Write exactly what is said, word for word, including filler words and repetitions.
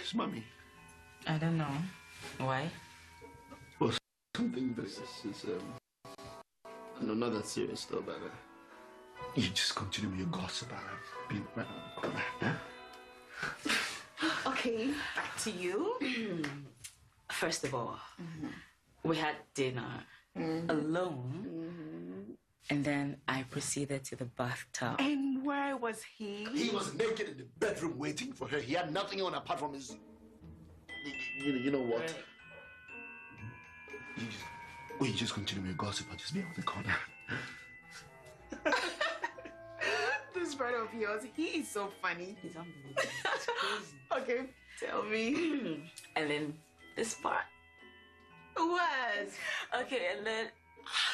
Where's mommy? I don't know. Why? Well, something this is, um... I know, not that serious though, but... Uh, you just continue with your gossip about being right around the corner, yeah? Okay, back to you. First of all, mm-hmm. we had dinner mm-hmm. alone. Mm-hmm. And then I proceeded to the bathtub. And where was he? He was naked in the bedroom waiting for her. He had nothing on apart from his... You know, you know what? Right. You just... Well, you just continue with your gossip. I'll just be around the corner. This brother of yours, he is so funny. He's unbelievable. It's crazy. Okay, tell me. And then this part was... Okay, and then...